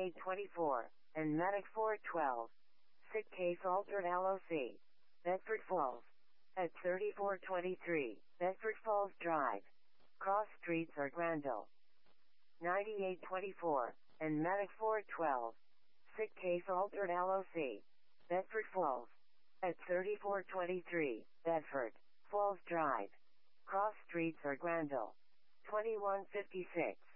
9824, and Medic 412. Sick case altered LOC. Bedford Falls. At 3423, Bedford Falls Drive. Cross streets are Granville. 9824, and Medic 412. Sick case altered LOC. Bedford Falls. At 3423, Bedford Falls Drive. Cross streets are Granville. 2156.